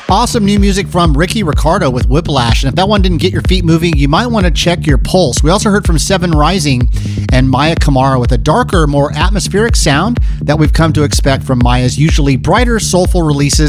Awesome new music from Ricky Ricardo with Whiplash. And if that one didn't get your feet moving, you might want to check your pulse. We also heard from Seven Rising and Maya Kamara with a darker, more atmospheric sound that we've come to expect from Maya's usually brighter, soulful releases.